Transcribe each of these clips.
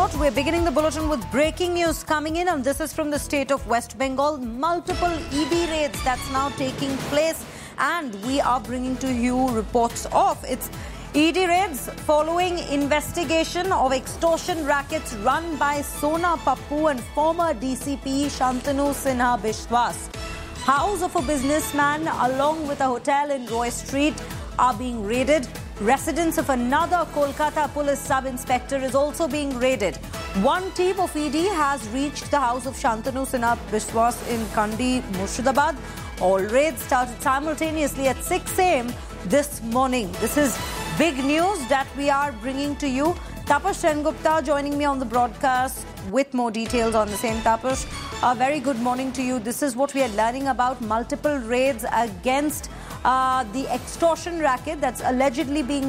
note, we're beginning the bulletin with breaking news coming in, and this is from the state of West Bengal. Multiple ED raids that's now taking place, and we are bringing to you reports of its ED raids following investigation of extortion rackets run by Sona Pappu and former DCP Shantanu Sinha Biswas. House of a businessman along with a hotel in Roy Street are being raided. Residence of another Kolkata police sub-inspector is also being raided. One team of ED has reached the house of Shantanu Sinha Biswas in Kandi, Murshidabad. All raids started simultaneously at 6 a.m. this morning. This is big news that we are bringing to you. Tapash Sengupta joining me on the broadcast with more details on the same. Tapash, a very good morning to you. This is what we are learning about. Multiple raids against the extortion racket that was allegedly being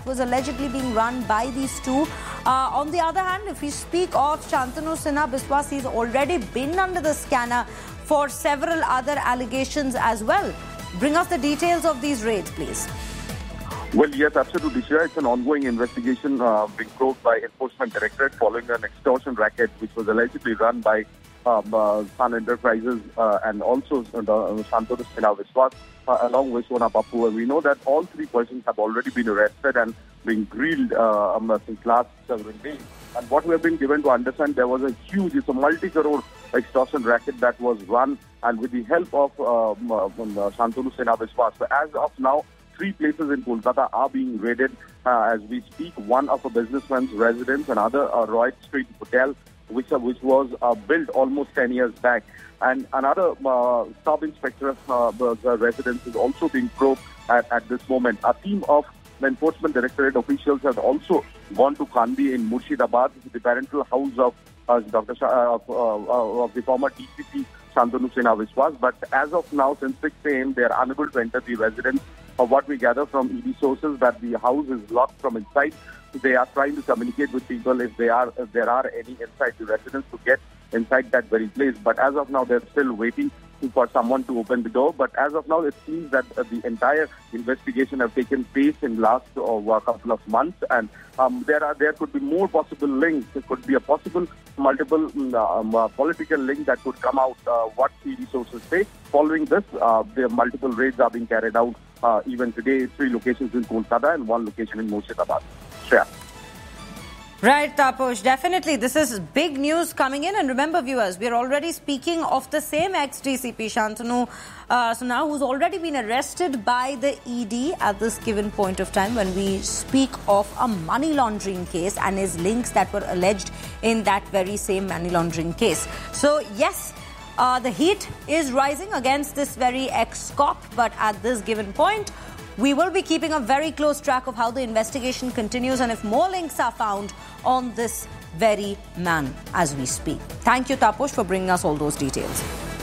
run by these two. On the other hand, if we speak of Shantanu Sinha Biswas, he's already been under the scanner for several other allegations as well. Bring us the details of these raids, please. Well, yes, absolutely, Shreya. It's an ongoing investigation being probed by Enforcement Directorate following an extortion racket which was allegedly run by Sun Enterprises and also Shantanu Sinha Biswas along with Sona Pappu. We know that all three persons have already been arrested and been grilled since last several days. And what we have been given to understand, there was it's a multi-crore extortion racket that was run, and with the help of Shantanu Sinha Biswas. So as of now, 3 places in Kolkata are being raided as we speak. One of a businessman's residence, another Roy Street hotel, which was built almost 10 years back, and another sub-inspector residence is also being probed at this moment. A team of the Enforcement Directorate officials have also gone to Kandi in Murshidabad, the parental house of of the former DCP Shantanu Sinha Biswas. But as of now, since 6 a.m., they are unable to enter the residence. Of what we gather from ED sources, that the house is locked from inside. They are trying to communicate with people if there are any inside the residence to get inside that very place. But as of now, they're still waiting for someone to open the door. But as of now, it seems that the entire investigation have taken place in last couple of months, and there could be more possible links. There could be a possible multiple political link that could come out. What ED sources say. Following this, the multiple raids are being carried out. Even today, 3 locations in Kolkata and 1 location in Murshidabad. Shreya. Right, Taposh. Definitely, this is big news coming in. And remember, viewers, we're already speaking of the same ex-DCP, Shantanu Sinha, who's already been arrested by the ED at this given point of time when we speak of a money laundering case and his links that were alleged in that very same money laundering case. So, yes, the heat is rising against this very ex-cop, but at this given point, we will be keeping a very close track of how the investigation continues and if more links are found on this very man as we speak. Thank you, Taposh, for bringing us all those details.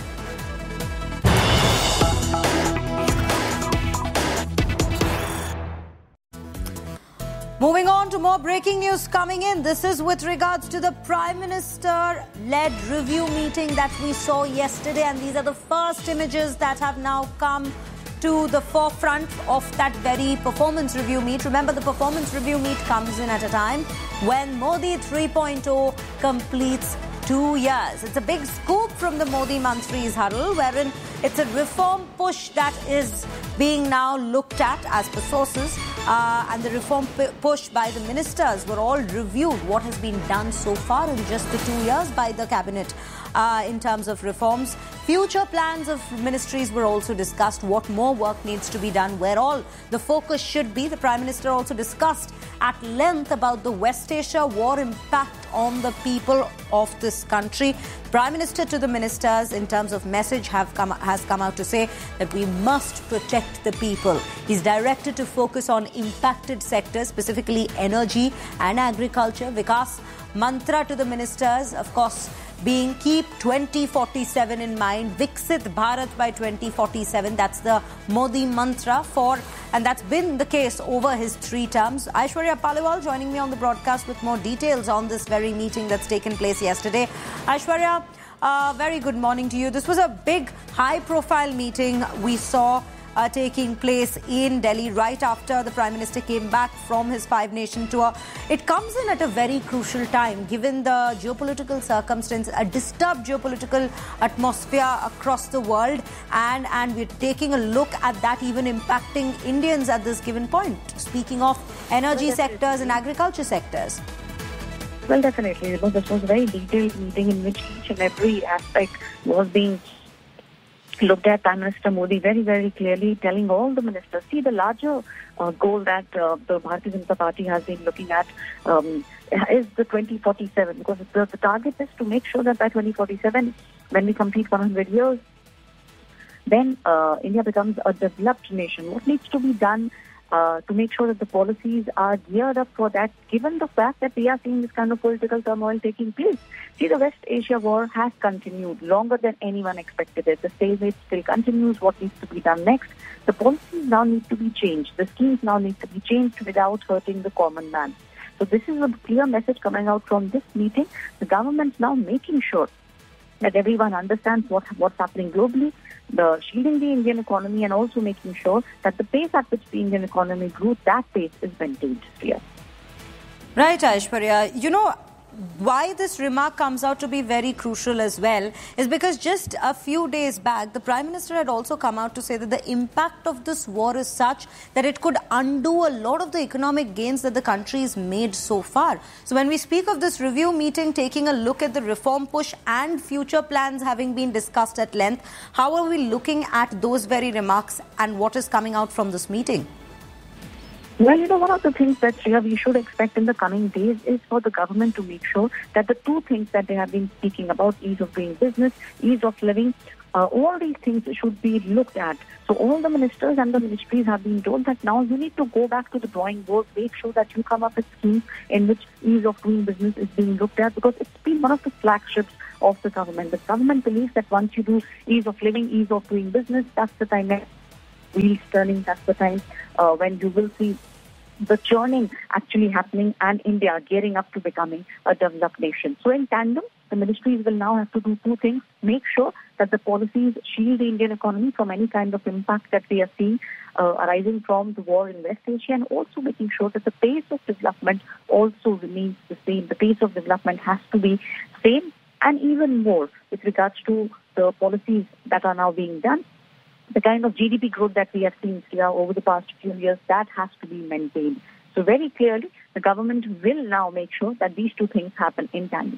Moving on to more breaking news coming in. This is with regards to the Prime Minister-led review meeting that we saw yesterday. And these are the first images that have now come to the forefront of that very performance review meet. Remember, the performance review meet comes in at a time when Modi 3.0 completes 2 years. It's a big scoop from the Modi Mantris huddle, wherein it's a reform push that is being now looked at as per sources. And the reform push by the ministers were all reviewed. What has been done so far in just the 2 years by the cabinet in terms of reforms. Future plans of ministries were also discussed. What more work needs to be done, where all the focus should be. The Prime Minister also discussed at length about the West Asia war impact on the people of this country. Prime Minister to the ministers in terms of message has come out to say that we must protect the people. He's directed to focus on impacted sectors, specifically energy and agriculture. Vikas mantra to the ministers, of course, being keep 2047 in mind. Viksit Bharat by 2047. That's the Modi mantra and that's been the case over his 3 terms. Aishwarya Paliwal joining me on the broadcast with more details on this very meeting that's taken place yesterday. Aishwarya, very good morning to you. This was a big, high-profile meeting we saw taking place in Delhi right after the Prime Minister came back from his five-nation tour. It comes in at a very crucial time, given the geopolitical circumstance, a disturbed geopolitical atmosphere across the world, and we're taking a look at that even impacting Indians at this given point. Speaking of energy sectors and agriculture sectors. Well, definitely. This was a very detailed meeting in which each and every aspect was being looked at. Prime Minister Modi very, very clearly telling all the ministers, see, the larger goal that the Bharatiya Janata Party has been looking at is the 2047, because the target is to make sure that by 2047, when we complete 100 years, then India becomes a developed nation. What needs to be done to make sure that the policies are geared up for that, given the fact that we are seeing this kind of political turmoil taking place? See, the West Asia war has continued longer than anyone expected it. The stalemate still continues. What needs to be done next? The policies now need to be changed. The schemes now need to be changed without hurting the common man. So this is a clear message coming out from this meeting. The government's now making sure that everyone understands what's happening globally, shielding the Indian economy, and also making sure that the pace at which the Indian economy grew, that pace is maintained here. Right, Aishwarya. You know, why this remark comes out to be very crucial as well is because just a few days back, the Prime Minister had also come out to say that the impact of this war is such that it could undo a lot of the economic gains that the country has made so far. So when we speak of this review meeting, taking a look at the reform push and future plans having been discussed at length, how are we looking at those very remarks and what is coming out from this meeting? Well, one of the things that we should expect in the coming days is for the government to make sure that the two things that they have been speaking about, ease of doing business, ease of living, all these things should be looked at. So all the ministers and the ministries have been told that now you need to go back to the drawing board, make sure that you come up with schemes in which ease of doing business is being looked at, because it's been one of the flagships of the government. The government believes that once you do ease of living, ease of doing business, that's the time wheels turning, that's the time when you will see the churning actually happening and India gearing up to becoming a developed nation. So in tandem, the ministries will now have to do two things: make sure that the policies shield the Indian economy from any kind of impact that we are seeing arising from the war in West Asia, and also making sure that the pace of development also remains the same. The pace of development has to be same and even more with regards to the policies that are now being done. The kind of GDP growth that we have seen here over the past few years, that has to be maintained. So very clearly, the government will now make sure that these two things happen in tandem.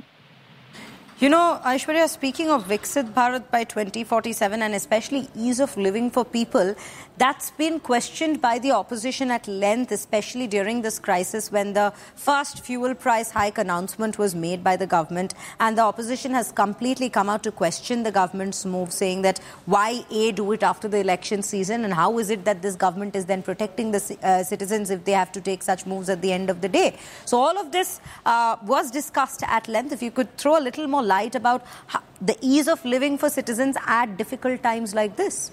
You know, Aishwarya, speaking of Viksit Bharat by 2047 and especially ease of living for people, that's been questioned by the opposition at length, especially during this crisis when the first fuel price hike announcement was made by the government. And the opposition has completely come out to question the government's move, saying that why do it after the election season, and how is it that this government is then protecting the citizens if they have to take such moves at the end of the day. So all of this was discussed at length. If you could throw a little more light about the ease of living for citizens at difficult times like this.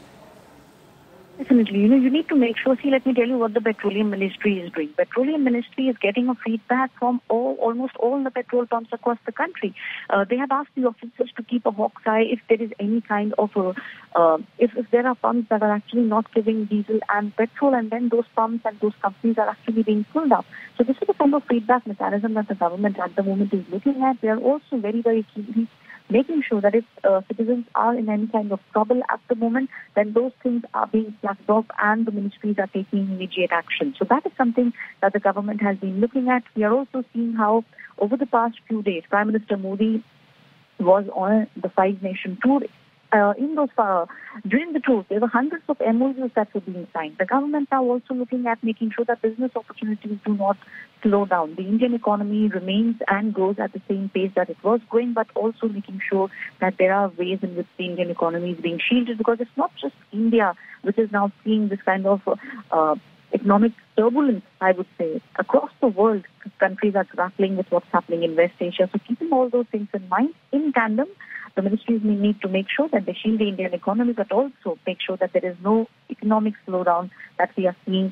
Definitely. You need to make sure. See, let me tell you what the Petroleum Ministry is doing. Petroleum Ministry is getting a feedback from almost all the petrol pumps across the country. They have asked the officers to keep a hawk's eye if there is any kind of if there are pumps that are actually not giving diesel and petrol, and then those pumps and those companies are actually being pulled up. So this is the kind of feedback mechanism that the government at the moment is looking at. They are also very, very keenly making sure that if citizens are in any kind of trouble at the moment, then those things are being flagged off and the ministries are taking immediate action. So that is something that the government has been looking at. We are also seeing how over the past few days, Prime Minister Modi was on the five-nation tour. During the tour, there were hundreds of MOUs that were being signed. The government now also looking at making sure that business opportunities do not slow down. The Indian economy remains and grows at the same pace that it was going, but also making sure that there are ways in which the Indian economy is being shielded, because it's not just India which is now seeing this kind of economic turbulence, I would say. Across the world, countries are grappling with what's happening in West Asia. So keeping all those things in mind, in tandem, the ministries may need to make sure that they shield the Indian economy, but also make sure that there is no economic slowdown that we are seeing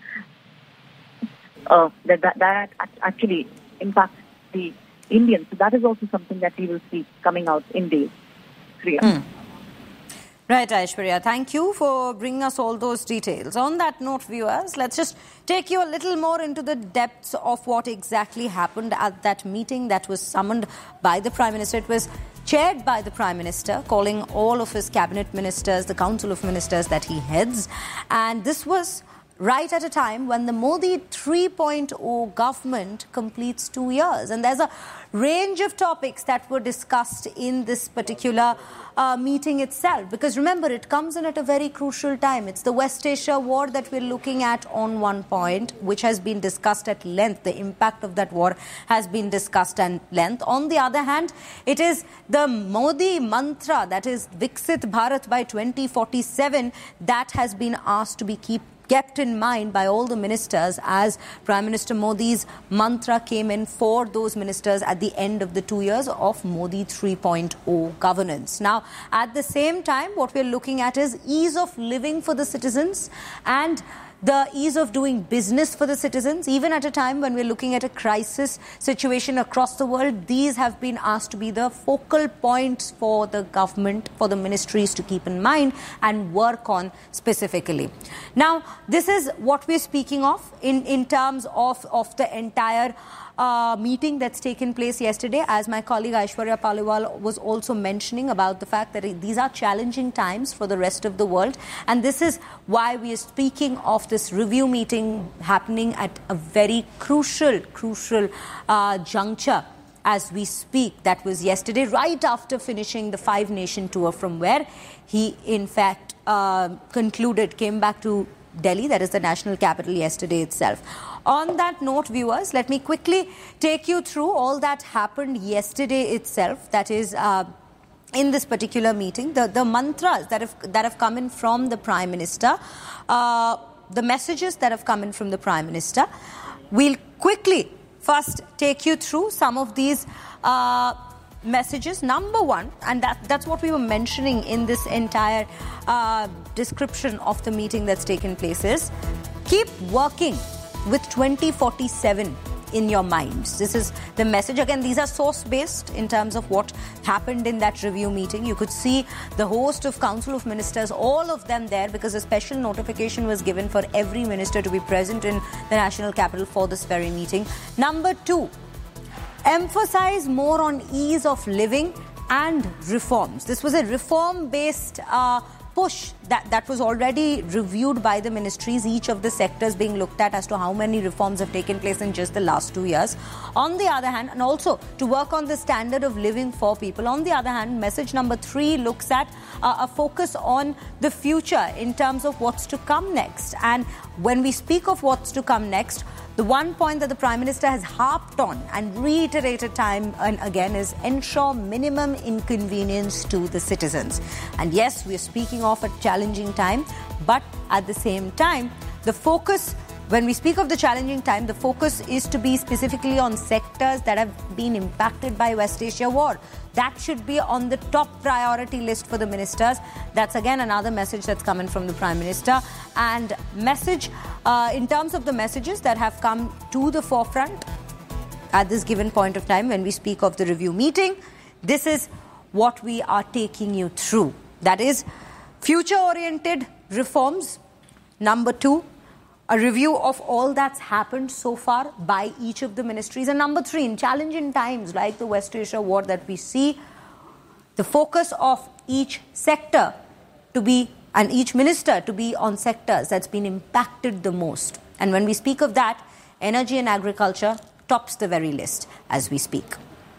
that actually impacts the Indians. So that is also something that we will see coming out in days. Right, Aishwarya. Thank you for bringing us all those details. On that note, viewers, let's just take you a little more into the depths of what exactly happened at that meeting that was summoned by the Prime Minister. It was chaired by the Prime Minister, calling all of his cabinet ministers, the Council of Ministers that he heads. And this was right at a time when the Modi 3.0 government completes 2 years. And there's a range of topics that were discussed in this particular meeting itself. Because remember, it comes in at a very crucial time. It's the West Asia war that we're looking at on one point, which has been discussed at length. The impact of that war has been discussed at length. On the other hand, it is the Modi mantra, that is Viksit Bharat by 2047, that has been asked to be kept in mind by all the ministers as Prime Minister Modi's mantra came in for those ministers at the end of the 2 years of Modi 3.0 governance. Now, at the same time, what we're looking at is ease of living for the citizens and the ease of doing business for the citizens. Even at a time when we're looking at a crisis situation across the world, these have been asked to be the focal points for the government, for the ministries to keep in mind and work on specifically. Now, this is what we're speaking of in terms of the entire meeting that's taken place yesterday. As my colleague Aishwarya Paliwal was also mentioning about the fact that these are challenging times for the rest of the world. And this is why we are speaking of this review meeting happening at a very crucial juncture as we speak. That was yesterday, right after finishing the 5-nation tour, from where he, in fact, came back to Delhi, that is the national capital, yesterday itself. On that note, viewers, let me quickly take you through all that happened yesterday itself. That is, in this particular meeting, the mantras that have come in from the Prime Minister, the messages that have come in from the Prime Minister. We'll quickly first take you through some of these messages. Number one, and that's what we were mentioning in this entire description of the meeting that's taken place, is keep working with 2047 in your minds. This is the message. Again, these are source-based in terms of what happened in that review meeting. You could see the host of Council of Ministers, all of them there, because a special notification was given for every minister to be present in the national capital for this very meeting. Number two, emphasize more on ease of living and reforms. This was a reform-based push that was already reviewed by the ministries, each of the sectors being looked at as to how many reforms have taken place in just the last 2 years. On the other hand, and also to work on the standard of living for people. On the other hand, message number 3 looks at a focus on the future in terms of what's to come next. And when we speak of what's to come next, the one point that the Prime Minister has harped on and reiterated time and again is ensure minimum inconvenience to the citizens. And yes, we are speaking of a challenging time, but at the same time, the focus, when we speak of the challenging time, the focus is to be specifically on sectors that have been impacted by West Asia war. That should be on the top priority list for the ministers. That's again another message that's coming from the Prime Minister. And message, in terms of the messages that have come to the forefront at this given point of time when we speak of the review meeting, this is what we are taking you through. That is future-oriented reforms. Number 2, a review of all that's happened so far by each of the ministries. And number 3, in challenging times like the West Asia war that we see, the focus of each sector to be, and each minister to be on sectors that's been impacted the most. And when we speak of that, energy and agriculture tops the very list as we speak.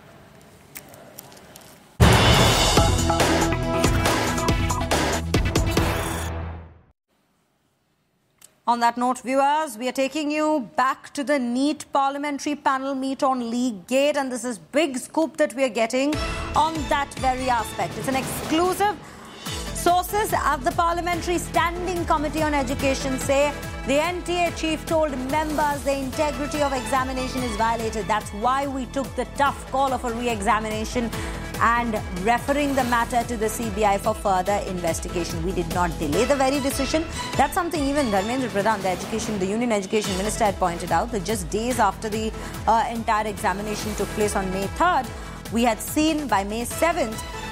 On that note, viewers, we are taking you back to the NEET parliamentary panel meet on League Gate, and this is big scoop that we are getting on that very aspect. It's an exclusive. Sources at the Parliamentary Standing Committee on Education say the NTA chief told members the integrity of examination is violated. That's why we took the tough call of a re-examination and referring the matter to the CBI for further investigation. We did not delay the very decision. That's something even Dharmendra Pradhan, the Union Education Minister, had pointed out, that just days after the entire examination took place on May 3rd, we had seen by May 7th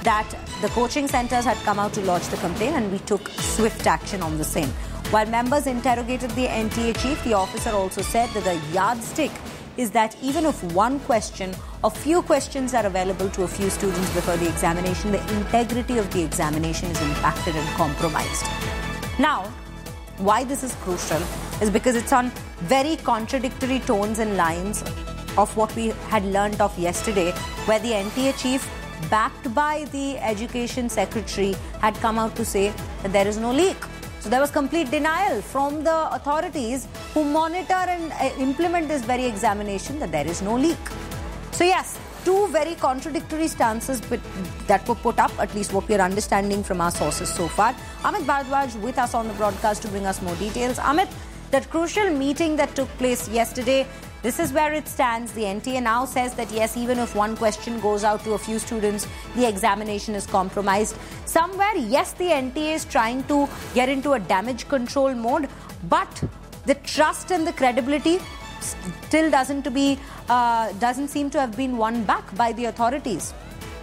that the coaching centres had come out to lodge the complaint and we took swift action on the same. While members interrogated the NTA chief, the officer also said that the yardstick is that even if one question or few questions are available to a few students before the examination, the integrity of the examination is impacted and compromised. Now, why this is crucial is because it's on very contradictory tones and lines of what we had learnt of yesterday, where the NTA chief, backed by the Education Secretary, had come out to say that there is no leak. So there was complete denial from the authorities who monitor and implement this very examination that there is no leak. So yes, two very contradictory stances that were put up, at least what we are understanding from our sources so far. Amit Bharadwaj with us on the broadcast to bring us more details. Amit, that crucial meeting that took place yesterday, this is where it stands. The NTA now says that yes, even if one question goes out to a few students, the examination is compromised. Somewhere, yes, the NTA is trying to get into a damage control mode, but the trust and the credibility still doesn't seem to have been won back by the authorities.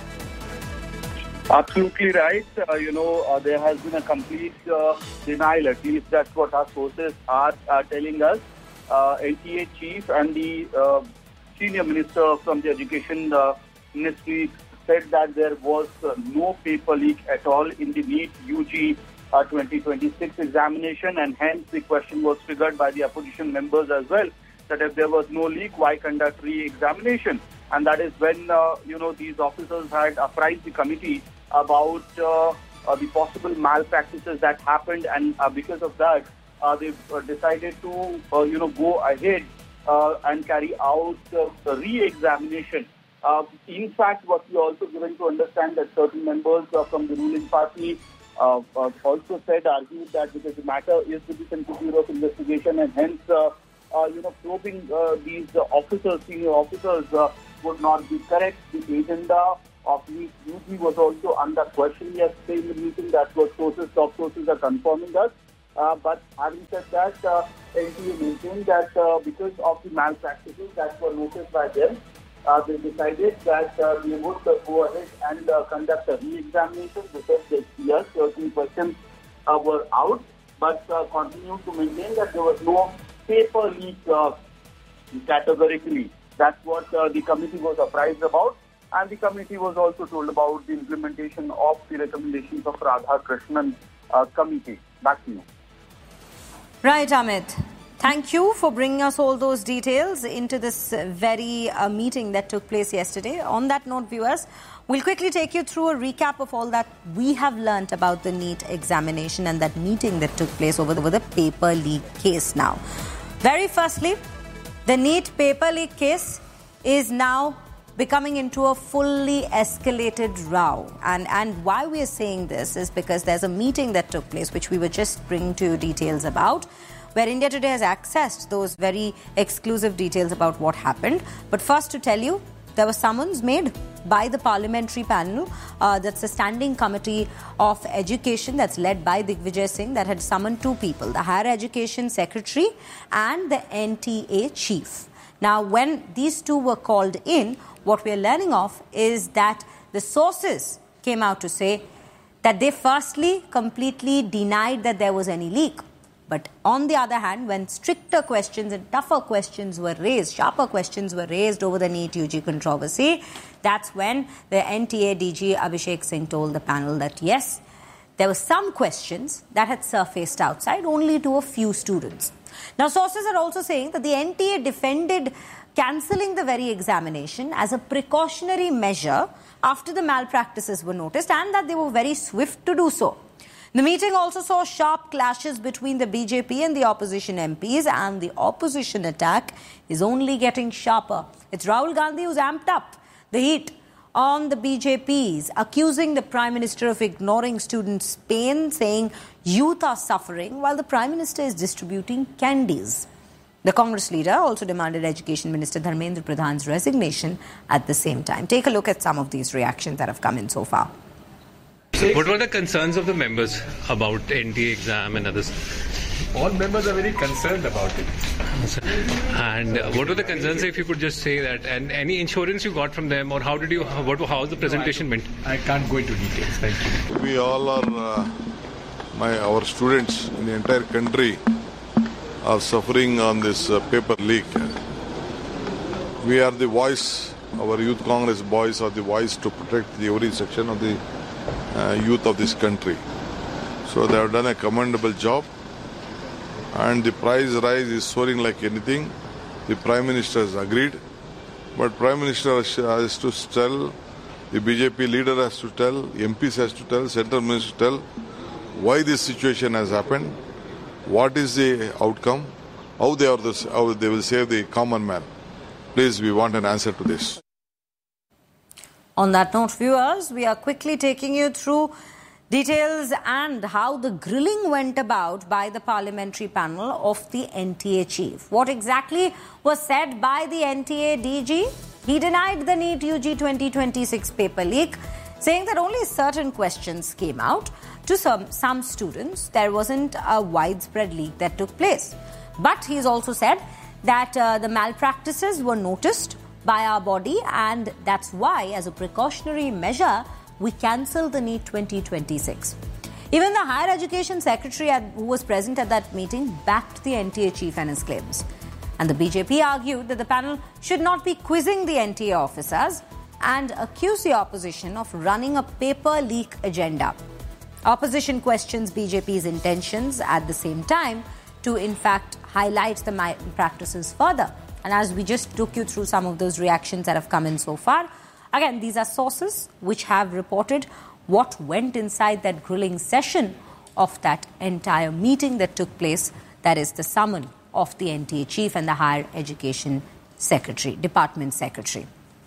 Absolutely right. There has been a complete denial. At least that's what our sources are telling us. NTA chief and the senior minister from the Education Ministry said that there was no paper leak at all in the NEET UG 2026 examination, and hence the question was triggered by the opposition members as well, that if there was no leak, why conduct re-examination? And that is when, these officers had apprised the committee about the possible malpractices that happened, and because of that, they decided to, go ahead and carry out the re-examination. In fact, what we also given to understand that certain members from the ruling party also argued that because the matter is with the Central Bureau of Investigation, and hence, probing these senior officers would not be correct. The agenda of the UG was also under question yesterday in the meeting. That's what top sources are confirming us. But having said that, NTA maintained that because of the malpractices that were noticed by them, they decided that they would go ahead and conduct a re-examination. They said that yes, certain questions were out, but continued to maintain that there was no paper leak categorically. That's what the committee was apprised about. And the committee was also told about the implementation of the recommendations of Radhakrishnan committee. Back to you. Right, Amit. Thank you for bringing us all those details into this very meeting that took place yesterday. On that note, viewers, we'll quickly take you through a recap of all that we have learnt about the NEET examination and that meeting that took place over the paper leak case now. Very firstly, the NEET paper leak case is now becoming into a fully escalated row. And why we are saying this is because there's a meeting that took place, which we were just bringing to you details about, where India Today has accessed those very exclusive details about what happened. But first to tell you, there was summons made by the parliamentary panel, that's the Standing Committee of Education that's led by Digvijay Singh, that had summoned two people, the Higher Education Secretary and the NTA Chief. Now, when these two were called in, what we are learning of is that the sources came out to say that they firstly completely denied that there was any leak. But on the other hand, when stricter questions and tougher questions were raised, sharper questions were raised over the NEET UG controversy, that's when the NTA DG Abhishek Singh told the panel that yes, there were some questions that had surfaced outside only to a few students. Now, sources are also saying that the NTA defended cancelling the very examination as a precautionary measure after the malpractices were noticed, and that they were very swift to do so. The meeting also saw sharp clashes between the BJP and the opposition MPs, and the opposition attack is only getting sharper. It's Rahul Gandhi who's amped up the heat on the BJPs, accusing the Prime Minister of ignoring students' pain, saying youth are suffering while the Prime Minister is distributing candies. The Congress leader also demanded Education Minister Dharmendra Pradhan's resignation at the same time. Take a look at some of these reactions that have come in so far. What were the concerns of the members about NTA exam and others? all members are very concerned about it. And what were the concerns, if you could just say that, and any insurance you got from them, or how the presentation went? I can't go into details. Thank you. We all are, our students in the entire country are suffering on this paper leak. We are the voice, our Youth Congress boys are the voice to protect every section of the youth of this country. So they have done a commendable job, and the price rise is soaring like anything. The Prime Minister has agreed, but Prime Minister has to tell, the BJP leader has to tell, MPs has to tell, Central Minister to tell why this situation has happened, what is the outcome, how they will save the common man. Please, we want an answer to this. On that note, viewers, we are quickly taking you through details and how the grilling went about by the parliamentary panel of the NTA chief. What exactly was said by the NTA DG? He denied the NEET UG 2026 paper leak, saying that only certain questions came out. To some students, there wasn't a widespread leak that took place. But he's also said that the malpractices were noticed by our body, and that's why, as a precautionary measure, we cancelled the NEET 2026. Even the Higher Education Secretary who was present at that meeting backed the NTA chief and his claims. And the BJP argued that the panel should not be quizzing the NTA officers and accused the opposition of running a paper leak agenda. Opposition questions BJP's intentions at the same time to, in fact, highlight the malpractices further. And as we just took you through some of those reactions that have come in so far, again, these are sources which have reported what went inside that grilling session of that entire meeting that took place, that is the summon of the NTA chief and the Higher Education Secretary, Department Secretary.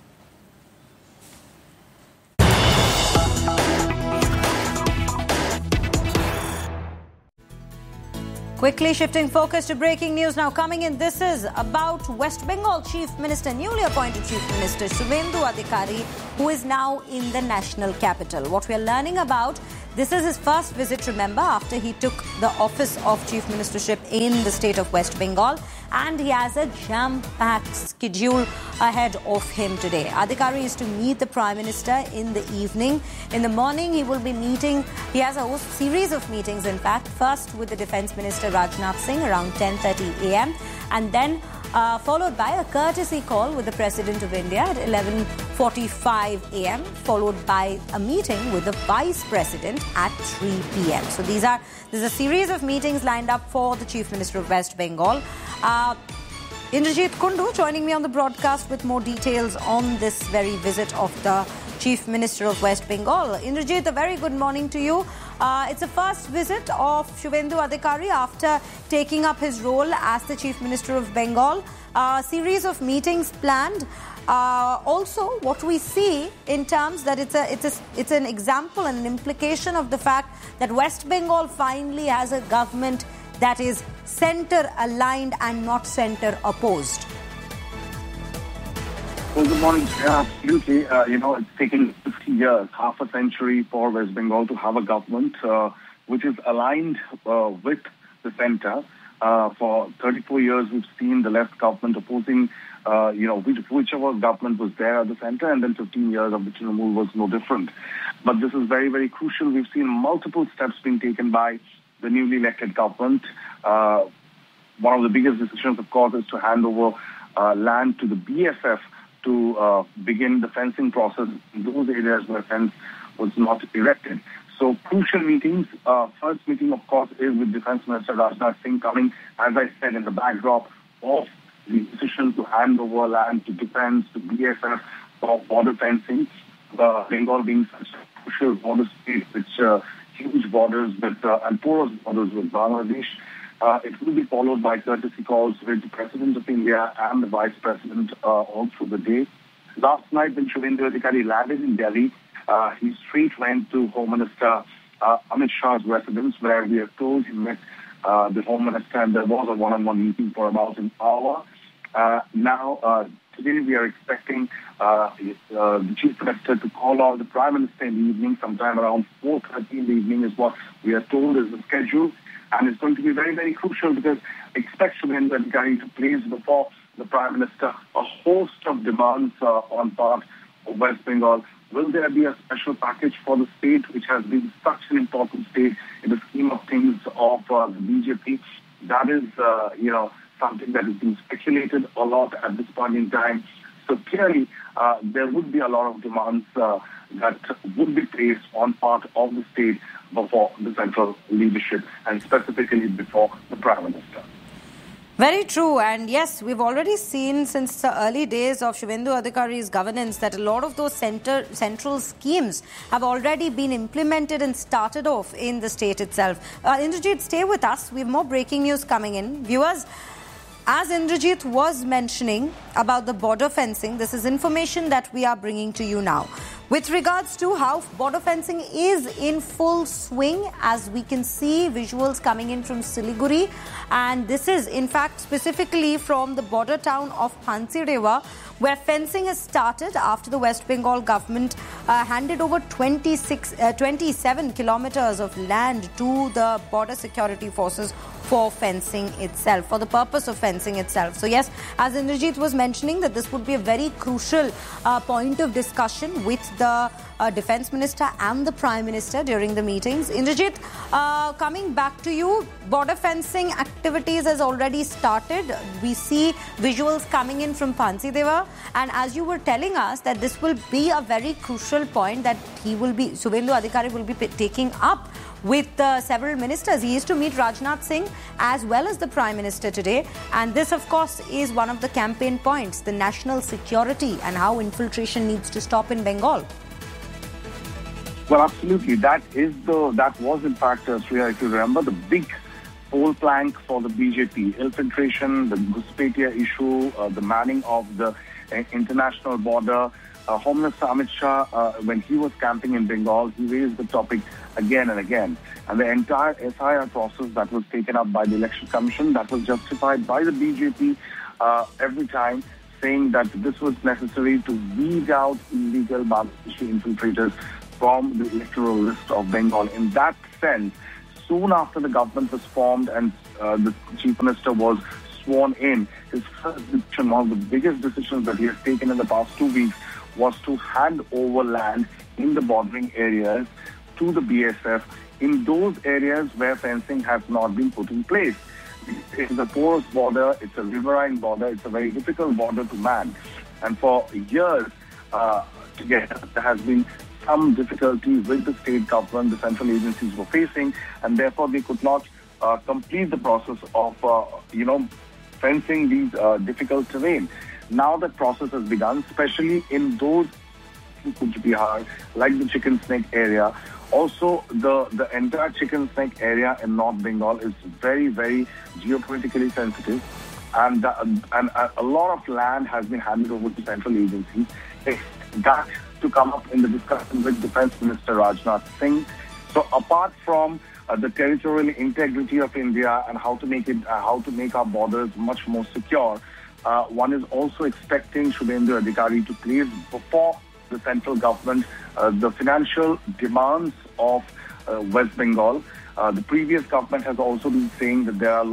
Quickly shifting focus to breaking news now coming in. This is about West Bengal Chief Minister, newly appointed Chief Minister Shubhendu Adhikari, who is now in the national capital. What we are learning about, this is his first visit, remember, after he took the office of Chief Ministership in the state of West Bengal, and he has a jam-packed schedule ahead of him today. Adhikari is to meet the Prime Minister in the evening. In the morning, he will be meeting, he has a whole series of meetings, in fact, first with the Defence Minister Rajnath Singh around 10:30 a.m. and then followed by a courtesy call with the President of India at 11:45 a.m., followed by a meeting with the Vice President at 3 p.m. So there's a series of meetings lined up for the Chief Minister of West Bengal. Indrajit Kundu joining me on the broadcast with more details on this very visit of the Chief Minister of West Bengal. Indrajit, a very good morning to you. It's the first visit of Shubhendu Adhikari after taking up his role as the Chief Minister of Bengal. A series of meetings planned. Also, what we see in terms that it's an example and an implication of the fact that West Bengal finally has a government that is centre-aligned and not centre-opposed. Well, good morning. Absolutely. It's taken 50 years, half a century for West Bengal to have a government which is aligned with the centre. For 34 years, we've seen the left government opposing, whichever government was there at the centre, and then 15 years of the Trinamool was no different. But this is very, very crucial. We've seen multiple steps being taken by the newly elected government. One of the biggest decisions, of course, is to hand over land to the BSF to begin the fencing process in those areas where fence was not erected. So crucial meetings. First meeting, of course, is with Defence Minister Rajnath Singh coming, as I said, in the backdrop of the decision to hand over land to Defence, to BSF for border fencing. Bengal being such a crucial border state, which huge borders with and porous borders with Bangladesh. It will be followed by courtesy calls with the President of India and the Vice President all through the day. Last night, when Shubhendu Adhikari landed in Delhi, he straight went to Home Minister Amit Shah's residence, where we are told he met the Home Minister, and there was a one-on-one meeting for about an hour. Now, today we are expecting the Chief Minister to call out the Prime Minister in the evening, sometime around 4:30 in the evening is what we are told is the schedule. And it's going to be very, very crucial because expect Shubhendu Adhikari to place before the Prime Minister a host of demands on part of West Bengal. Will there be a special package for the state, which has been such an important state in the scheme of things of the BJP? That is, something that is being speculated a lot at this point in time. So clearly, there would be a lot of demands that would be placed on part of the state before the central leadership and specifically before the Prime Minister. Very true. And yes, we've already seen since the early days of Shubhendu Adhikari's governance that a lot of those central schemes have already been implemented and started off in the state itself. Indrajit, stay with us. We have more breaking news coming in. Viewers, as Indrajit was mentioning about the border fencing, this is information that we are bringing to you now. With regards to how border fencing is in full swing, as we can see visuals coming in from Siliguri, and this is in fact specifically from the border town of Phansidewa, where fencing has started after the West Bengal government handed over 27 kilometers of land to the border security forces for fencing itself, for the purpose of fencing itself. So yes, as Indrajit was mentioning, that this would be a very crucial point of discussion with the Defence Minister and the Prime Minister during the meetings. Indrajit, coming back to you, border fencing activities has already started. We see visuals coming in from Phansidewa, and as you were telling us that this will be a very crucial point that Shubhendu Adhikari will be taking up with several ministers. He is to meet Rajnath Singh as well as the Prime Minister today, and this of course is one of the campaign points, the national security and how infiltration needs to stop in Bengal. Well, absolutely. That was in fact, Shreya, if you remember, the big pole plank for the BJP. Infiltration, the Ghuspetia issue, the manning of the international border. Home Minister Amit Shah, when he was camping in Bengal, he raised the topic again and again. And the entire SIR process that was taken up by the Election Commission, that was justified by the BJP every time, saying that this was necessary to weed out illegal Bangladeshi infiltrators from the electoral list of Bengal. In that sense, soon after the government was formed and the Chief Minister was sworn in, his first decision, one of the biggest decisions that he has taken in the past 2 weeks, was to hand over land in the bordering areas to the BSF in those areas where fencing has not been put in place. It is a porous border, it's a riverine border, it's a very difficult border to man. And for years together, there has been some difficulty with the state government, the central agencies were facing, and therefore they could not complete the process of, fencing these difficult terrain. Now that process has begun, especially in those in Kuch Bihar, like the Chicken Snake area. Also, the entire Chicken Snake area in North Bengal is very, very geopolitically sensitive, and a lot of land has been handed over to central agencies. That to come up in the discussion with Defence Minister Rajnath Singh. So, apart from the territorial integrity of India and how to make our borders much more secure, one is also expecting Shubhendu Adhikari to place before the central government the financial demands of West Bengal. The previous government has also been saying that there are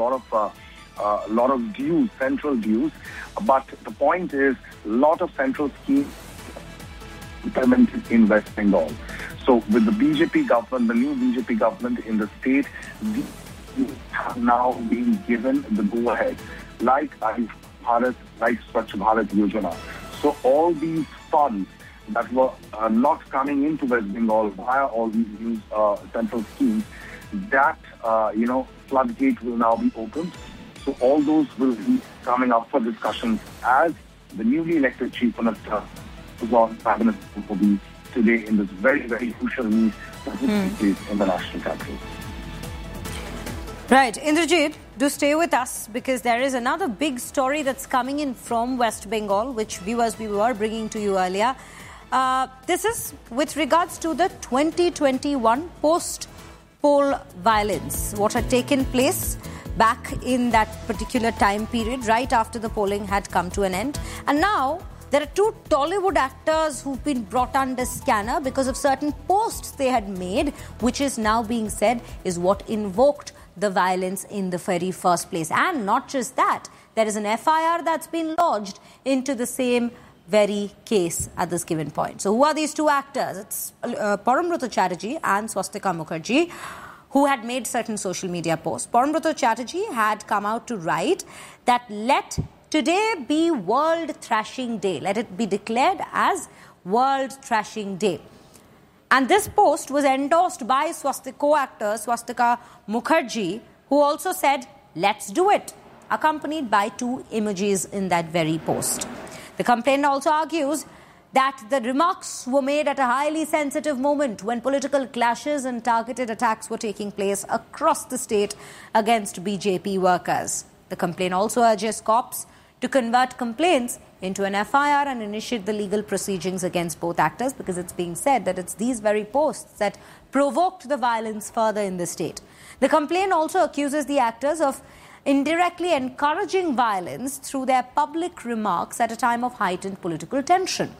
a lot of dues, central dues, but the point is a lot of central schemes implemented in West Bengal. So with the BJP government, the new BJP government in the state, these have now been given the go-ahead, like Ayushman Bharat, like Swachh Bharat Yojana. So all these funds that were not coming into West Bengal via all these new central schemes, that, floodgate will now be opened. So all those will be coming up for discussions as the newly elected Chief Minister was on Cabinet for the today in this very, very crucial meet that will take place in the national capital. Right. Indrajit, do stay with us because there is another big story that's coming in from West Bengal, which viewers we were bringing to you earlier. This is with regards to the 2021 post-poll violence, what had taken place back in that particular time period, right after the polling had come to an end. And now there are two Tollywood actors who've been brought under scanner because of certain posts they had made, which is now being said is what invoked the violence in the very first place. And not just that, there is an FIR that's been lodged into the same very case at this given point. So who are these two actors? It's Parambrata Chatterjee and Swastika Mukherjee, who had made certain social media posts. Parambrata Chatterjee had come out to write that let today be World Thrashing Day. Let it be declared as World Thrashing Day. And this post was endorsed by co-actor Swastika Mukherjee, who also said, let's do it, accompanied by two emojis in that very post. The complaint also argues that the remarks were made at a highly sensitive moment when political clashes and targeted attacks were taking place across the state against BJP workers. The complaint also urges cops to convert complaints into an FIR and initiate the legal proceedings against both actors, because it's being said that it's these very posts that provoked the violence further in the state. The complaint also accuses the actors of indirectly encouraging violence through their public remarks at a time of heightened political tension.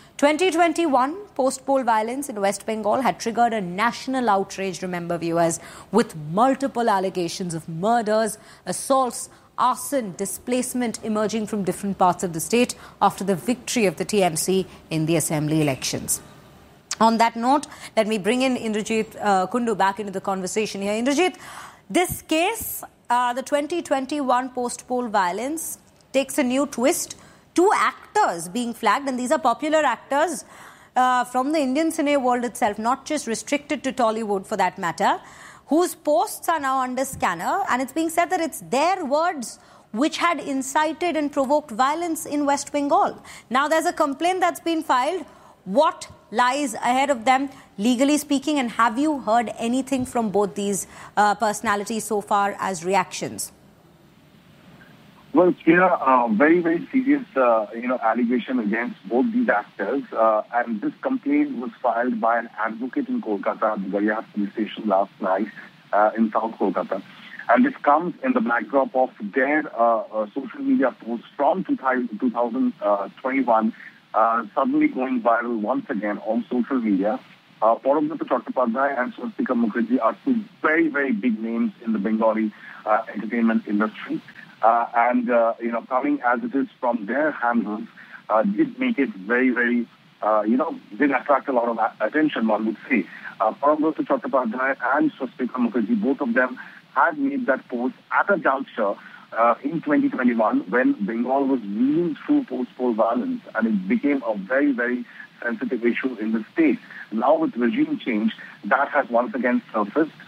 2021 post-poll violence in West Bengal had triggered a national outrage, remember viewers, with multiple allegations of murders, assaults, arson, displacement emerging from different parts of the state after the victory of the TMC in the assembly elections. On that note, let me bring in Indrajit Kundu back into the conversation here. Indrajit, this case, the 2021 post-poll violence, takes a new twist. Two actors being flagged, and these are popular actors from the Indian cine world itself, not just restricted to Tollywood for that matter, whose posts are now under scanner, and it's being said that it's their words which had incited and provoked violence in West Bengal. Now there's a complaint that's been filed. What lies ahead of them, legally speaking, and have you heard anything from both these personalities so far as reactions? Well, it's been a very, very serious, allegation against both these actors. And this complaint was filed by an advocate in Kolkata at the Gariyat police station last night in South Kolkata. And this comes in the backdrop of their social media posts from 2021 suddenly going viral once again on social media. Parambrata Chattopadhyay and Swastika Mukherjee are two very, very big names in the Bengali entertainment industry. Coming as it is from their handles, did make it very, very, did attract a lot of attention, one would say. Parambrata Chattopadhyay and Swastika Mukherjee, both of them had made that post at a juncture in 2021 when Bengal was reeling through post-poll violence, and it became a very, very sensitive issue in the state. Now with regime change, that has once again surfaced.